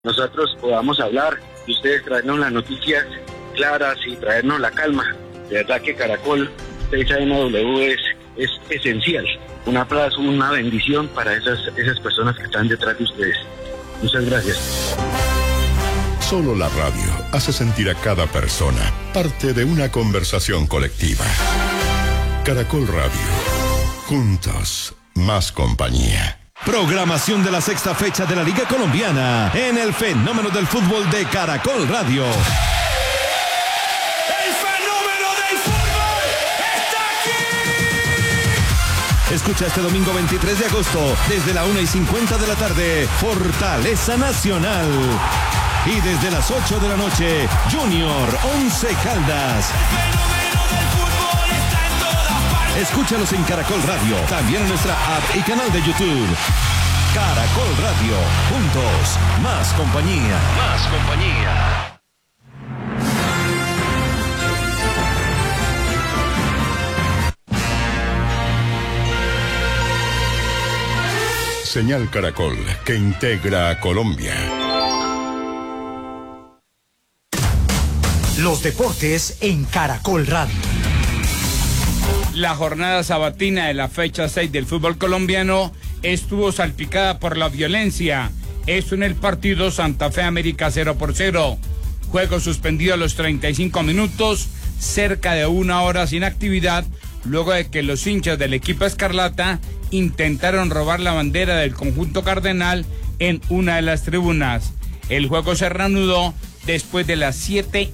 nosotros podamos hablar y ustedes traernos las noticias claras y traernos la calma. De verdad que Caracol 6AMW es esencial. Un aplauso, una bendición para esas personas que están detrás de ustedes. Muchas gracias. Solo la radio hace sentir a cada persona parte de una conversación colectiva. Caracol Radio. Juntos, más compañía. Programación de la sexta fecha de la Liga Colombiana en el fenómeno del fútbol de Caracol Radio. ¡El fenómeno del fútbol está aquí! Escucha este domingo 23 de agosto desde la 1:50 de la tarde, Fortaleza Nacional. Y desde las 8 de la noche, Junior Once Caldas. El fenómeno del fútbol está en todas partes. Escúchalos en Caracol Radio, también en nuestra app y canal de YouTube. Caracol Radio, juntos, más compañía. Más compañía. Señal Caracol, que integra a Colombia. Los deportes en Caracol Radio. La jornada sabatina de la fecha 6 del fútbol colombiano estuvo salpicada por la violencia. Esto en el partido Santa Fe América 0-0. Juego suspendido a los 35 minutos, cerca de una hora sin actividad, luego de que los hinchas del equipo Escarlata intentaron robar la bandera del conjunto cardenal en una de las tribunas. El juego se reanudó después de las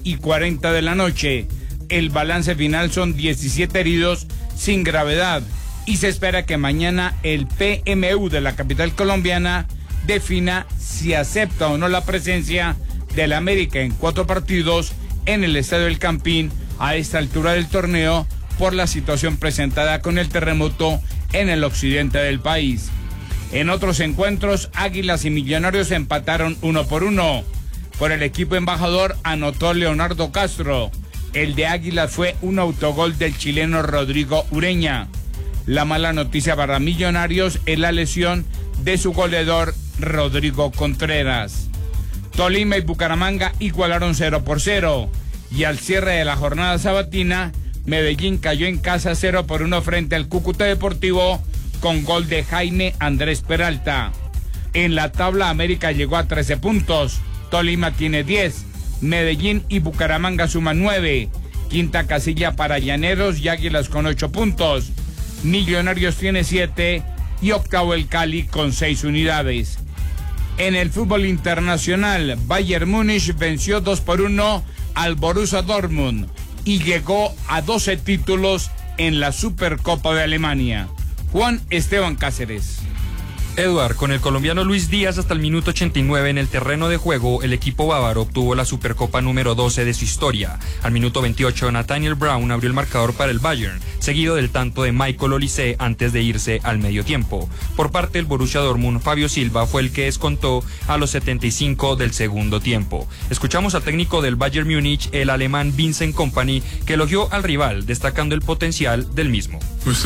7:40 de la noche. El balance final son 17 heridos sin gravedad y se espera que mañana el PMU de la capital colombiana defina si acepta o no la presencia del América en 4 partidos en el Estadio El Campín a esta altura del torneo por la situación presentada con el terremoto en el occidente del país. En otros encuentros, Águilas y Millonarios empataron 1-1. Por el equipo embajador anotó Leonardo Castro. El de Águilas fue un autogol del chileno Rodrigo Ureña. La mala noticia para Millonarios es la lesión de su goleador Rodrigo Contreras. Tolima y Bucaramanga igualaron 0-0. Y al cierre de la jornada sabatina, Medellín cayó en casa 0-1 frente al Cúcuta Deportivo con gol de Jaime Andrés Peralta. En la tabla América llegó a 13 puntos. Tolima tiene 10, Medellín y Bucaramanga suman 9, quinta casilla para Llaneros y Águilas con 8 puntos, Millonarios tiene 7 y octavo el Cali con 6 unidades. En el fútbol internacional, Bayern Múnich venció 2-1 al Borussia Dortmund y llegó a 12 títulos en la Supercopa de Alemania. Juan Esteban Cáceres. Eduard, con el colombiano Luis Díaz hasta el minuto 89 en el terreno de juego, el equipo bávaro obtuvo la Supercopa número 12 de su historia. Al minuto 28, Nathaniel Brown abrió el marcador para el Bayern, seguido del tanto de Michael Olise antes de irse al medio tiempo. Por parte del Borussia Dortmund, Fabio Silva fue el que descontó a los 75 del segundo tiempo. Escuchamos al técnico del Bayern Múnich, el alemán Vincent Kompany, que elogió al rival, destacando el potencial del mismo.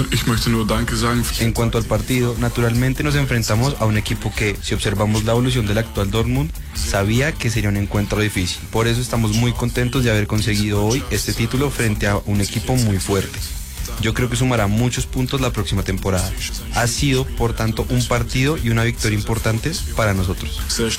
En cuanto al partido, naturalmente nos enfrentamos a un equipo que, si observamos la evolución del actual Dortmund, sabía que sería un encuentro difícil. Por eso estamos muy contentos de haber conseguido hoy este título frente a un equipo muy fuerte. Yo creo que sumará muchos puntos la próxima temporada. Ha sido, por tanto, un partido y una victoria importantes para nosotros.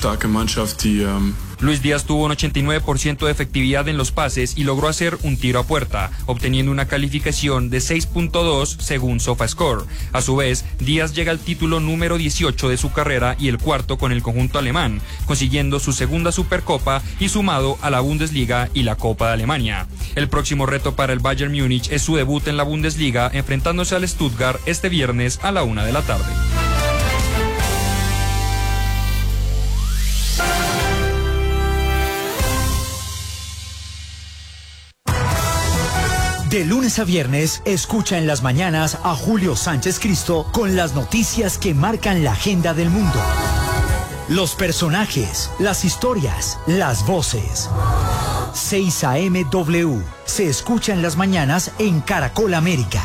Luis Díaz tuvo un 89% de efectividad en los pases y logró hacer un tiro a puerta, obteniendo una calificación de 6.2 según SofaScore. A su vez, Díaz llega al título número 18 de su carrera y el cuarto con el conjunto alemán, consiguiendo su segunda Supercopa y sumado a la Bundesliga y la Copa de Alemania. El próximo reto para el Bayern Múnich es su debut en la Bundesliga, enfrentándose al Stuttgart este viernes a la 1 de la tarde. De lunes a viernes, escucha en las mañanas a Julio Sánchez Cristo con las noticias que marcan la agenda del mundo. Los personajes, las historias, las voces. 6AMW se escucha en las mañanas en Caracol América.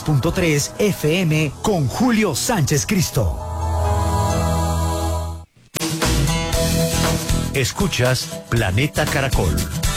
106.3 FM con Julio Sánchez Cristo. Escuchas Planeta Caracol.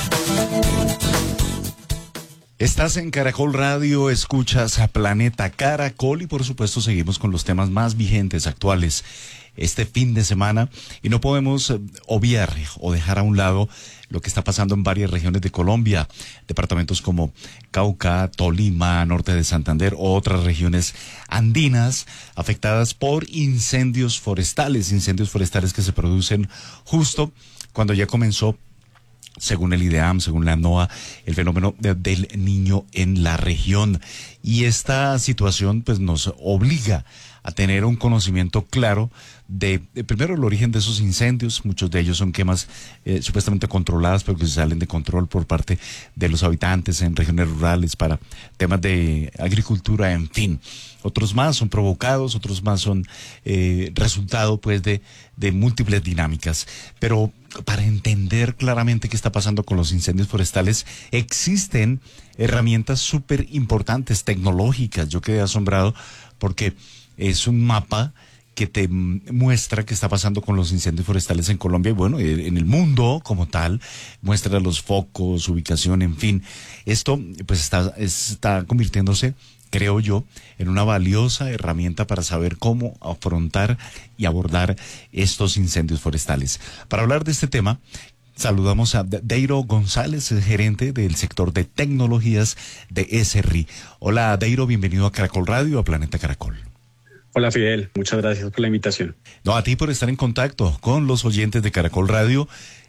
Estás en Caracol Radio, escuchas a Planeta Caracol y por supuesto seguimos con los temas más vigentes, actuales, este fin de semana. Y no podemos obviar o dejar a un lado lo que está pasando en varias regiones de Colombia, departamentos como Cauca, Tolima, norte de Santander, o otras regiones andinas afectadas por incendios forestales que se producen justo cuando ya comenzó, según el IDEAM, según la NOAA, el fenómeno del Niño en la región. Y esta situación pues nos obliga a tener un conocimiento claro de primero el origen de esos incendios. Muchos de ellos son quemas supuestamente controladas, pero que se salen de control por parte de los habitantes en regiones rurales para temas de agricultura, en fin. Otros más son provocados, otros más son resultado pues de múltiples dinámicas. Pero para entender claramente qué está pasando con los incendios forestales, existen herramientas súper importantes, tecnológicas. Yo quedé asombrado porque es un mapa que te muestra qué está pasando con los incendios forestales en Colombia y bueno, en el mundo como tal, muestra los focos, ubicación, en fin. Esto pues está convirtiéndose, creo yo, en una valiosa herramienta para saber cómo afrontar y abordar estos incendios forestales. Para hablar de este tema, saludamos a Dairo González, gerente del sector de tecnologías de SRI. Hola Dairo, bienvenido a Caracol Radio, a Planeta Caracol. Hola Fidel, muchas gracias por la invitación. No, a ti por estar en contacto con los oyentes de Caracol Radio.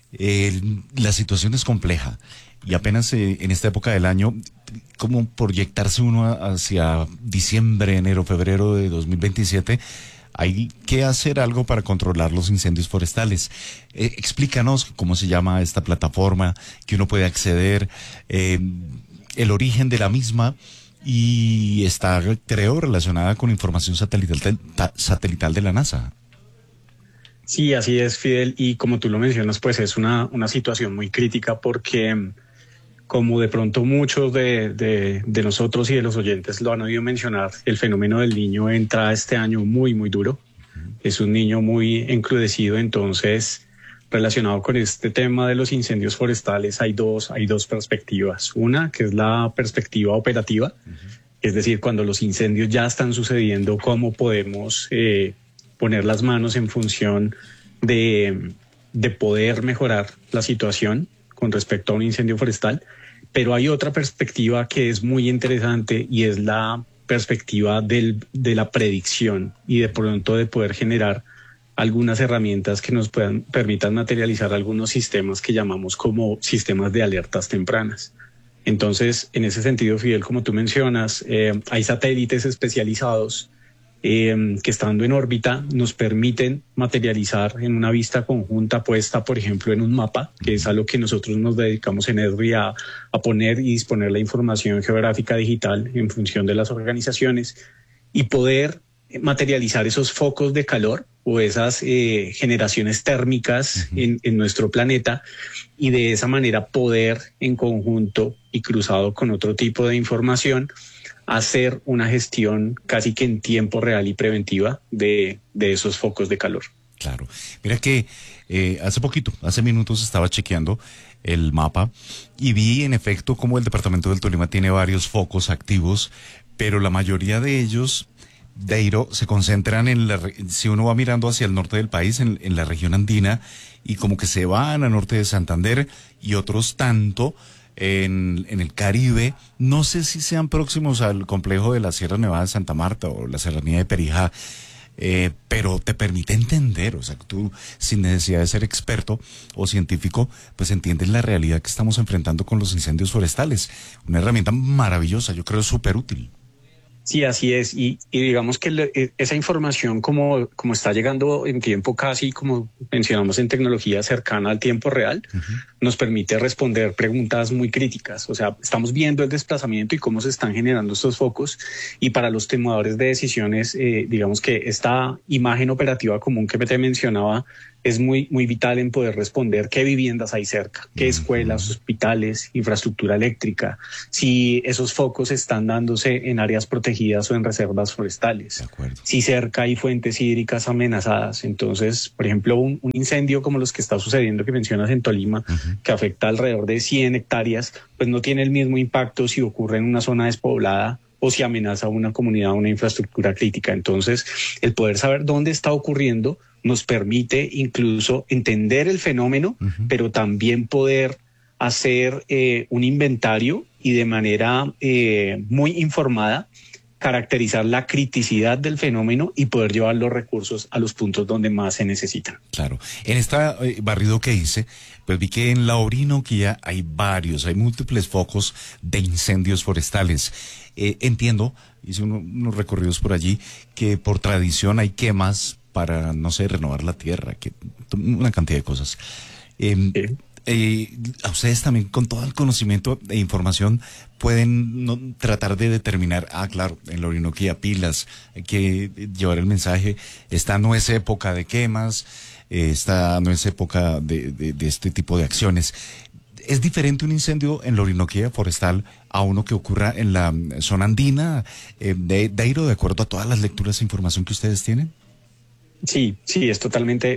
La situación es compleja y apenas en esta época del año, ¿cómo proyectarse uno hacia diciembre, enero, febrero de 2027? Hay que hacer algo para controlar los incendios forestales. Explícanos cómo se llama esta plataforma, que uno puede acceder, el origen de la misma. Y está, creo, relacionada con información satelital de la NASA. Sí, así es, Fidel, y como tú lo mencionas, pues es una situación muy crítica porque como de pronto muchos de nosotros y de los oyentes lo han oído mencionar, el fenómeno del Niño entra este año muy, muy duro. Es un niño muy encrudecido, entonces relacionado con este tema de los incendios forestales hay dos perspectivas. Una, que es la perspectiva operativa, es decir, cuando los incendios ya están sucediendo, cómo podemos poner las manos en función de poder mejorar la situación con respecto a un incendio forestal. Pero hay otra perspectiva que es muy interesante y es la perspectiva de la predicción y de pronto de poder generar algunas herramientas que nos permitan materializar algunos sistemas que llamamos como sistemas de alertas tempranas. Entonces, en ese sentido, Fidel, como tú mencionas, hay satélites especializados que estando en órbita nos permiten materializar en una vista conjunta puesta, por ejemplo, en un mapa, que es a lo que nosotros nos dedicamos en ESRI a poner y disponer la información geográfica digital en función de las organizaciones y poder materializar esos focos de calor o esas generaciones térmicas en nuestro planeta y de esa manera poder en conjunto y cruzado con otro tipo de información hacer una gestión casi que en tiempo real y preventiva de esos focos de calor. Claro. Mira que hace minutos estaba chequeando el mapa y vi en efecto cómo el departamento del Tolima tiene varios focos activos, pero la mayoría de ellos, Dairo, se concentran si uno va mirando hacia el norte del país, en la región andina, y como que se van al norte de Santander y otros tanto en el Caribe. No sé si sean próximos al complejo de la Sierra Nevada de Santa Marta o la Serranía de Perijá, pero te permite entender, o sea, tú sin necesidad de ser experto o científico, pues entiendes la realidad que estamos enfrentando con los incendios forestales. Una herramienta maravillosa, yo creo súper útil. Sí, así es. Y digamos que esa información como está llegando en tiempo casi, como mencionamos en tecnología cercana al tiempo real, nos permite responder preguntas muy críticas. O sea, estamos viendo el desplazamiento y cómo se están generando estos focos. Y para los tomadores de decisiones, digamos que esta imagen operativa común que te mencionaba es muy vital en poder responder qué viviendas hay cerca, qué escuelas, hospitales, infraestructura eléctrica, si esos focos están dándose en áreas protegidas o en reservas forestales, si cerca hay fuentes hídricas amenazadas. Entonces, por ejemplo, un incendio como los que está sucediendo que mencionas en Tolima, que afecta alrededor de 100 hectáreas, pues no tiene el mismo impacto si ocurre en una zona despoblada o si amenaza una comunidad o una infraestructura crítica. Entonces, el poder saber dónde está ocurriendo nos permite incluso entender el fenómeno, pero también poder hacer un inventario y de manera muy informada caracterizar la criticidad del fenómeno y poder llevar los recursos a los puntos donde más se necesitan. Claro. En esta barrido que hice, pues vi que en la Orinoquía hay múltiples focos de incendios forestales. Entiendo, hice unos recorridos por allí, que por tradición hay quemas para, no sé, renovar la tierra, una cantidad de cosas. A ustedes también, con todo el conocimiento e información, pueden tratar de determinar, claro, en la Orinoquía pilas, hay que llevar el mensaje, esta no es época de quemas, esta no es época de este tipo de acciones. ¿Es diferente un incendio en la Orinoquía forestal a uno que ocurra en la zona andina, Dairo, de acuerdo a todas las lecturas e información que ustedes tienen? Sí, es totalmente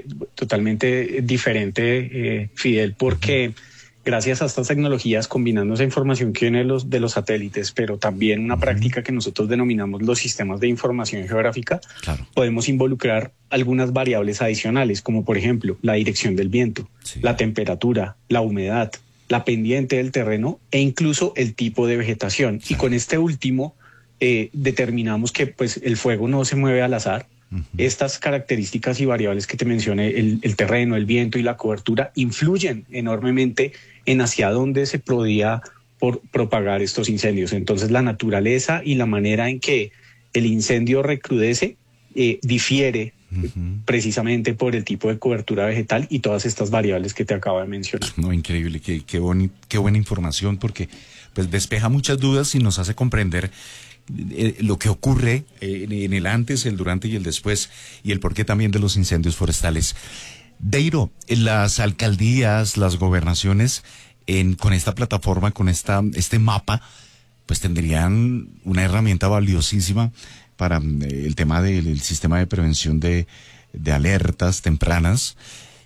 diferente, Fidel, porque gracias a estas tecnologías, combinando esa información que viene de los satélites, pero también una práctica que nosotros denominamos los sistemas de información geográfica, podemos involucrar algunas variables adicionales, como por ejemplo la dirección del viento, la temperatura, la humedad, la pendiente del terreno e incluso el tipo de vegetación. Y con este último determinamos que pues el fuego no se mueve al azar. Estas características y variables que te mencioné, el terreno, el viento y la cobertura, influyen enormemente en hacia dónde se podría propagar estos incendios. Entonces, la naturaleza y la manera en que el incendio recrudece difiere precisamente por el tipo de cobertura vegetal y todas estas variables que te acabo de mencionar. No, increíble, qué buena información, porque pues despeja muchas dudas y nos hace comprender lo que ocurre en el antes, el durante y el después, y el porqué también de los incendios forestales. Dairo, las alcaldías, las gobernaciones, con esta plataforma, con este mapa, pues tendrían una herramienta valiosísima para el tema del sistema de prevención de alertas tempranas.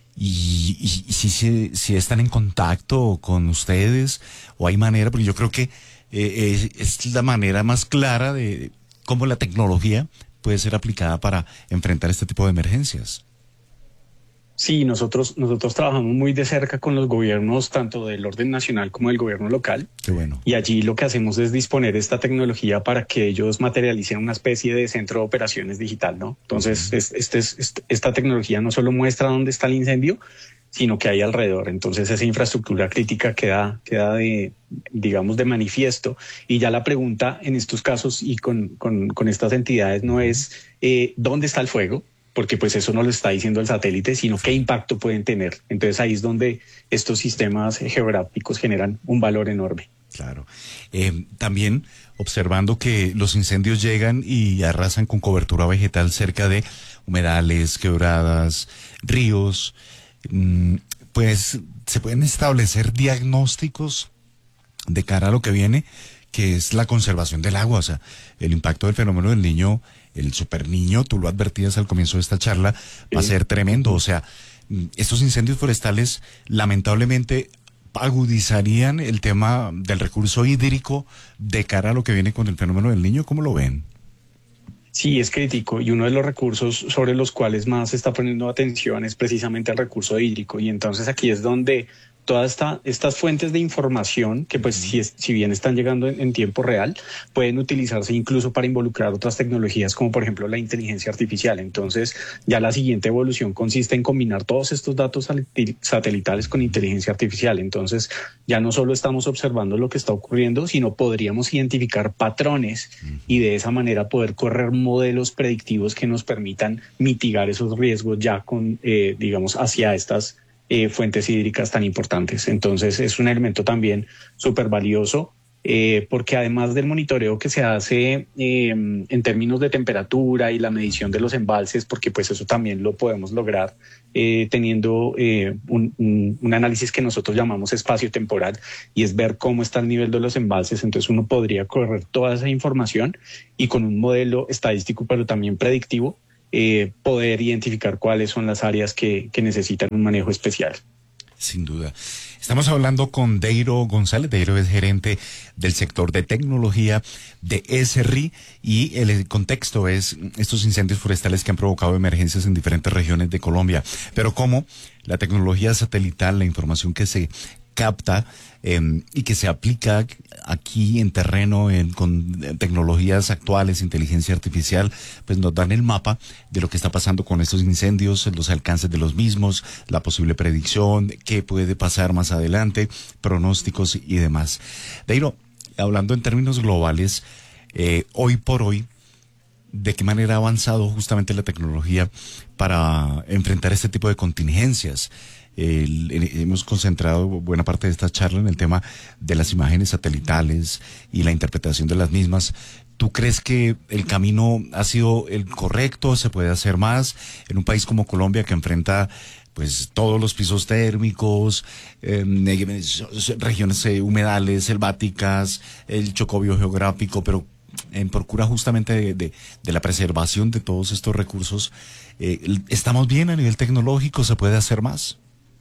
Y si están en contacto con ustedes, o hay manera, porque yo creo que es la manera más clara de cómo la tecnología puede ser aplicada para enfrentar este tipo de emergencias. Sí, nosotros trabajamos muy de cerca con los gobiernos, tanto del orden nacional como del gobierno local. Qué bueno. Y allí lo que hacemos es disponer esta tecnología para que ellos materialicen una especie de centro de operaciones digital, ¿no? Entonces, esta tecnología no solo muestra dónde está el incendio, sino que hay alrededor. Entonces, esa infraestructura crítica queda de manifiesto. Y ya la pregunta en estos casos y con estas entidades no es dónde está el fuego, porque pues eso no lo está diciendo el satélite, sino qué impacto pueden tener. Entonces ahí es donde estos sistemas geográficos generan un valor enorme. Claro. También observando que los incendios llegan y arrasan con cobertura vegetal cerca de humedales, quebradas, ríos, pues se pueden establecer diagnósticos de cara a lo que viene, que es la conservación del agua. O sea, el impacto del fenómeno del Niño, el superniño, tú lo advertías al comienzo de esta charla, va a ser tremendo. O sea, estos incendios forestales lamentablemente agudizarían el tema del recurso hídrico de cara a lo que viene con el fenómeno del Niño. ¿Cómo lo ven? Sí, es crítico, y uno de los recursos sobre los cuales más se está poniendo atención es precisamente el recurso hídrico, y entonces aquí es donde todas estas fuentes de información, que pues si bien están llegando en tiempo real, pueden utilizarse incluso para involucrar otras tecnologías como por ejemplo la inteligencia artificial. Entonces ya la siguiente evolución consiste en combinar todos estos datos satelitales con inteligencia artificial. Entonces ya no solo estamos observando lo que está ocurriendo, sino podríamos identificar patrones y de esa manera poder correr modelos predictivos que nos permitan mitigar esos riesgos ya con, hacia estas fuentes hídricas tan importantes. Entonces es un elemento también súper valioso porque además del monitoreo que se hace en términos de temperatura y la medición de los embalses, porque pues eso también lo podemos lograr teniendo un análisis que nosotros llamamos espacio-temporal, y es ver cómo está el nivel de los embalses. Entonces uno podría correr toda esa información y con un modelo estadístico pero también predictivo poder identificar cuáles son las áreas que necesitan un manejo especial. Sin duda. Estamos hablando con Deiro González. Deiro es gerente del sector de tecnología de ESRI, y el contexto es estos incendios forestales que han provocado emergencias en diferentes regiones de Colombia. Pero cómo la tecnología satelital, la información que se capta y que se aplica aquí en terreno con tecnologías actuales, inteligencia artificial, pues nos dan el mapa de lo que está pasando con estos incendios, los alcances de los mismos, la posible predicción, qué puede pasar más adelante, pronósticos y demás. Deiro, hablando en términos globales, hoy por hoy, ¿de qué manera ha avanzado justamente la tecnología para enfrentar este tipo de contingencias? Hemos concentrado buena parte de esta charla en el tema de las imágenes satelitales y la interpretación de las mismas. ¿Tú crees que el camino ha sido el correcto? ¿Se puede hacer más en un país como Colombia, que enfrenta pues todos los pisos térmicos, regiones humedales, selváticas, el chocó biogeográfico, pero en procura justamente de la preservación de todos estos recursos? ¿Estamos bien a nivel tecnológico? ¿Se puede hacer más?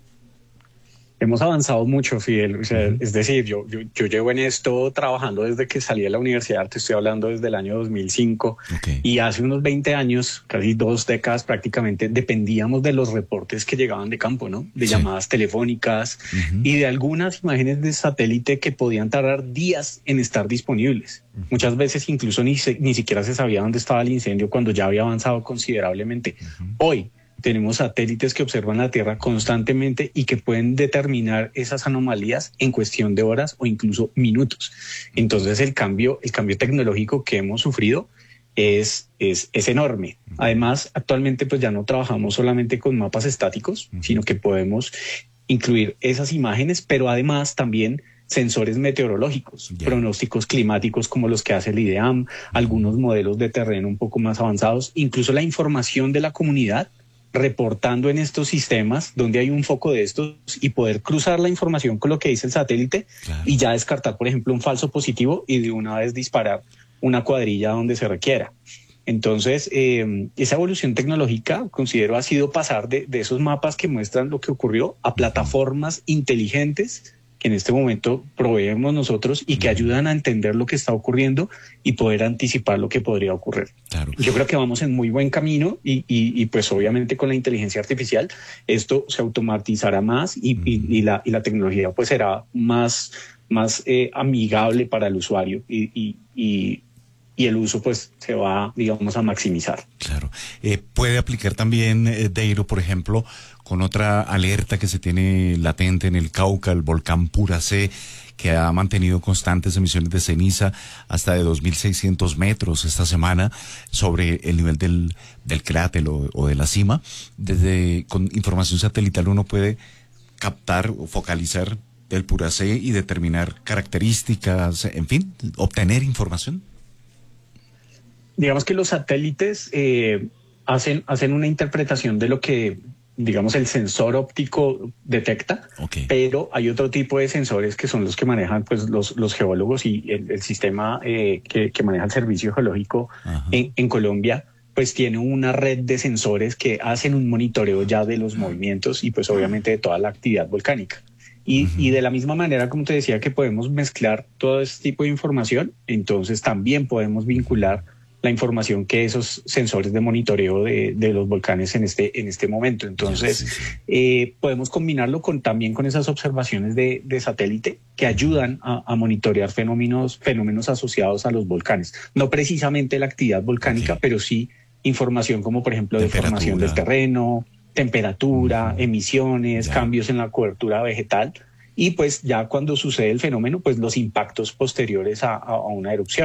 Hemos avanzado mucho, Fidel. O sea, es decir, yo llevo en esto trabajando desde que salí de la universidad, te estoy hablando desde el año 2005, y hace unos 20 años, casi 2 décadas prácticamente, dependíamos de los reportes que llegaban de campo, ¿no? De llamadas telefónicas y de algunas imágenes de satélite que podían tardar días en estar disponibles. Muchas veces incluso ni siquiera se sabía dónde estaba el incendio cuando ya había avanzado considerablemente. Hoy tenemos satélites que observan la Tierra constantemente y que pueden determinar esas anomalías en cuestión de horas o incluso minutos. Entonces el cambio tecnológico que hemos sufrido es enorme. Además, actualmente pues ya no trabajamos solamente con mapas estáticos, sino que podemos incluir esas imágenes, pero además también sensores meteorológicos, pronósticos climáticos como los que hace el IDEAM, algunos modelos de terreno un poco más avanzados, incluso la información de la comunidad reportando en estos sistemas donde hay un foco de estos, y poder cruzar la información con lo que dice el satélite y ya descartar, por ejemplo, un falso positivo y de una vez disparar una cuadrilla donde se requiera. Entonces, esa evolución tecnológica, considero, ha sido pasar de esos mapas que muestran lo que ocurrió a plataformas inteligentes que en este momento proveemos nosotros y que ayudan a entender lo que está ocurriendo y poder anticipar lo que podría ocurrir. Claro. Yo creo que vamos en muy buen camino y pues obviamente con la inteligencia artificial esto se automatizará más y la tecnología pues será más amigable para el usuario y el uso pues se va, digamos, a maximizar. Claro. Puede aplicar también, Deiro, por ejemplo, con otra alerta que se tiene latente en el Cauca, el volcán Puracé, que ha mantenido constantes emisiones de ceniza hasta de 2.600 metros esta semana sobre el nivel del cráter o de la cima. Con información satelital uno puede captar o focalizar el Puracé y determinar características, en fin, obtener información. Digamos que los satélites hacen una interpretación de lo que, digamos, el sensor óptico detecta, pero hay otro tipo de sensores que son los que manejan pues los geólogos y el sistema que maneja el Servicio Geológico en Colombia, pues tiene una red de sensores que hacen un monitoreo ya de los movimientos y pues obviamente de toda la actividad volcánica. Y de la misma manera, como te decía, que podemos mezclar todo este tipo de información, entonces también podemos vincular la información que esos sensores de monitoreo de los volcanes en este momento. Entonces, podemos combinarlo también con esas observaciones de satélite que ayudan a monitorear fenómenos asociados a los volcanes. No precisamente la actividad volcánica, pero sí información como, por ejemplo, deformación del terreno, temperatura, emisiones, cambios en la cobertura vegetal. Y pues ya cuando sucede el fenómeno, pues los impactos posteriores a una erupción.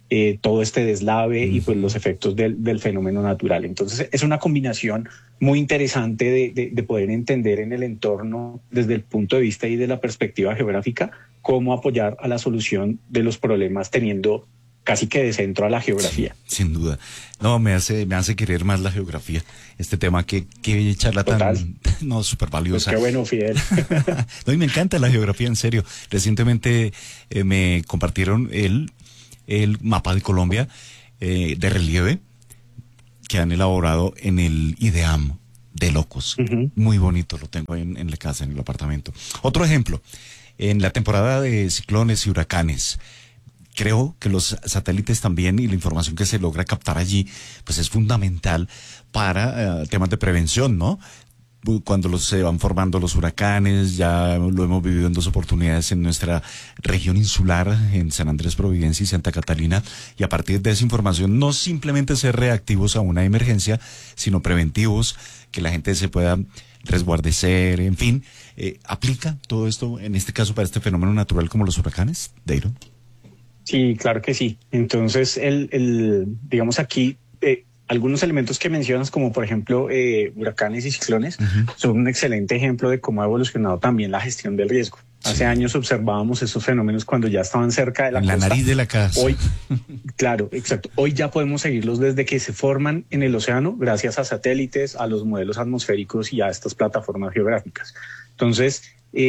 todo este deslave y pues los efectos del fenómeno natural. Entonces es una combinación muy interesante de poder entender en el entorno desde el punto de vista y de la perspectiva geográfica cómo apoyar a la solución de los problemas teniendo casi que de centro a la geografía. Sí, sin duda. No, me hace querer más la geografía. Este tema que charla tan, no, súper valiosa. Pues qué bueno, Fidel. No, y me encanta la geografía, en serio. Recientemente me compartieron el mapa de Colombia de relieve que han elaborado en el IDEAM de locos. Muy bonito, lo tengo en la casa, en el apartamento. Otro ejemplo, en la temporada de ciclones y huracanes, creo que los satélites también y la información que se logra captar allí, pues es fundamental para temas de prevención, ¿no? Cuando se van formando los huracanes, ya lo hemos vivido en 2 oportunidades en nuestra región insular, en San Andrés, Providencia y Santa Catalina, y a partir de esa información no simplemente ser reactivos a una emergencia, sino preventivos, que la gente se pueda resguardecer, en fin. ¿Aplica todo esto, en este caso, para este fenómeno natural como los huracanes, Deiro? Sí, claro que sí. Entonces, digamos aquí, algunos elementos que mencionas, como por ejemplo huracanes y ciclones, son un excelente ejemplo de cómo ha evolucionado también la gestión del riesgo. Hace años observábamos esos fenómenos cuando ya estaban cerca de la costa. En la nariz de la casa. Hoy, claro, exacto. Hoy ya podemos seguirlos desde que se forman en el océano, gracias a satélites, a los modelos atmosféricos y a estas plataformas geográficas. Entonces,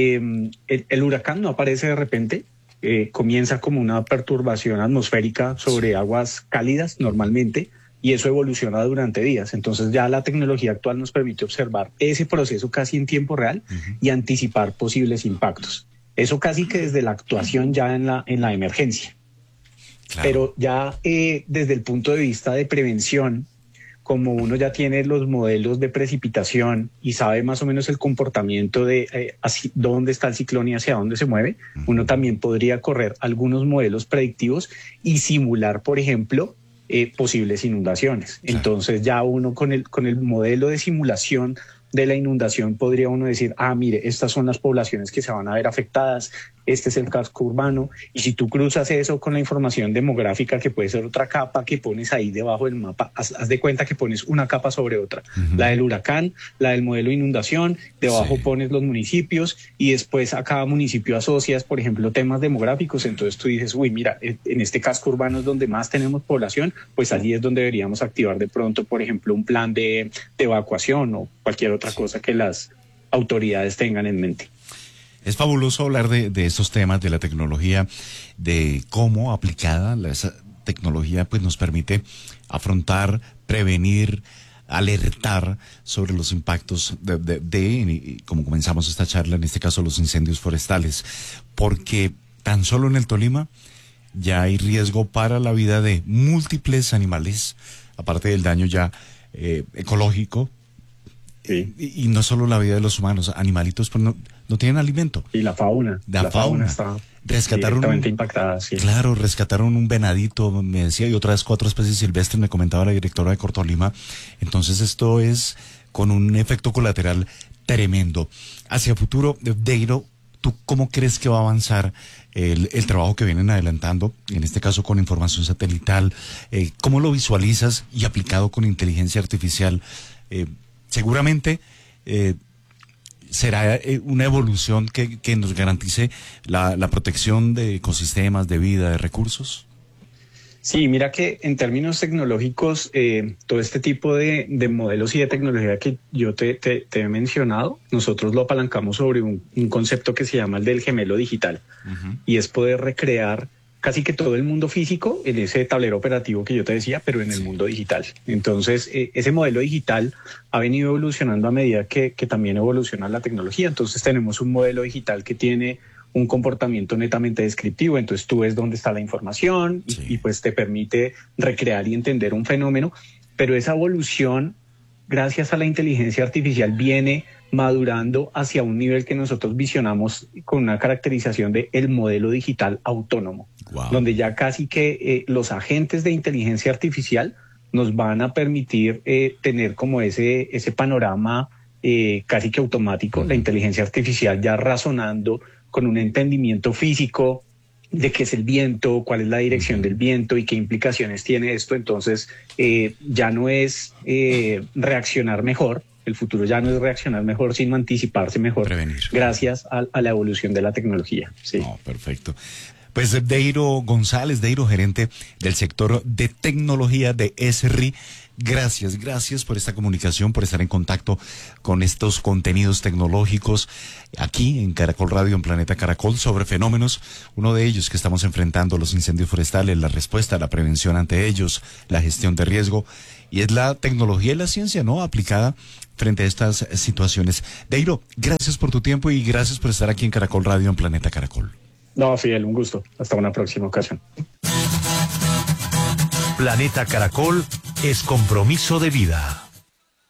el huracán no aparece de repente. Comienza como una perturbación atmosférica sobre aguas cálidas normalmente, y eso evoluciona durante días. Entonces ya la tecnología actual nos permite observar ese proceso casi en tiempo real y anticipar posibles impactos. Eso casi que desde la actuación ya en la emergencia. Claro. Pero ya desde el punto de vista de prevención, como uno ya tiene los modelos de precipitación y sabe más o menos el comportamiento de dónde está el ciclón y hacia dónde se mueve, uno también podría correr algunos modelos predictivos y simular, por ejemplo, posibles inundaciones. Claro. Entonces ya uno con el modelo de simulación de la inundación podría uno decir, mire, estas son las poblaciones que se van a ver afectadas, este es el casco urbano, y si tú cruzas eso con la información demográfica, que puede ser otra capa que pones ahí debajo del mapa, haz de cuenta que pones una capa sobre otra, la del huracán, la del modelo de inundación, debajo pones los municipios, y después a cada municipio asocias, por ejemplo, temas demográficos. Entonces tú dices, mira, en este casco urbano es donde más tenemos población, pues allí es donde deberíamos activar de pronto, por ejemplo, un plan de evacuación o cualquier otra cosa que las autoridades tengan en mente. Es fabuloso hablar de estos temas, de la tecnología, de cómo aplicada esa tecnología pues nos permite afrontar, prevenir, alertar sobre los impactos de como comenzamos esta charla, en este caso los incendios forestales, porque tan solo en el Tolima ya hay riesgo para la vida de múltiples animales, aparte del daño ya ecológico. Sí. Y no solo la vida de los humanos, animalitos pues no tienen alimento. Y la fauna. La fauna está directamente impactada, sí. Claro, rescataron un venadito, me decía, y otras 4 especies silvestres, me comentaba la directora de Cortolima. Entonces esto es con un efecto colateral tremendo. Hacia futuro, Deiro, ¿tú cómo crees que va a avanzar el trabajo que vienen adelantando, en este caso con información satelital? ¿Cómo lo visualizas y aplicado con inteligencia artificial? Seguramente será una evolución que nos garantice la protección de ecosistemas, de vida, de recursos. Sí, mira que en términos tecnológicos, todo este tipo de modelos y de tecnología que yo te he mencionado, nosotros lo apalancamos sobre un concepto que se llama el del gemelo digital, y es poder recrear casi que todo el mundo físico en ese tablero operativo que yo te decía, pero en el mundo digital. Entonces, ese modelo digital ha venido evolucionando a medida que también evoluciona la tecnología. Entonces, tenemos un modelo digital que tiene un comportamiento netamente descriptivo. Entonces, tú ves dónde está la información y pues te permite recrear y entender un fenómeno. Pero esa evolución, gracias a la inteligencia artificial, viene madurando hacia un nivel que nosotros visionamos con una caracterización de el modelo digital autónomo, donde ya casi que los agentes de inteligencia artificial nos van a permitir tener como ese panorama casi que automático, la inteligencia artificial ya razonando con un entendimiento físico qué es el viento, cuál es la dirección del viento y qué implicaciones tiene esto. Entonces, ya no es reaccionar mejor. El futuro ya no es reaccionar mejor, sino anticiparse mejor. Prevenir. Gracias a la evolución de la tecnología. Sí. No, perfecto. Pues Deiro González, gerente del sector de tecnología de ESRI. Gracias por esta comunicación, por estar en contacto con estos contenidos tecnológicos aquí en Caracol Radio, en Planeta Caracol, sobre fenómenos, uno de ellos que estamos enfrentando, los incendios forestales, la respuesta, la prevención ante ellos, la gestión de riesgo, y es la tecnología y la ciencia, ¿no?, aplicada frente a estas situaciones. Deiro, gracias por tu tiempo y gracias por estar aquí en Caracol Radio, en Planeta Caracol. No, Fidel, un gusto. Hasta una próxima ocasión. Planeta Caracol es compromiso de vida.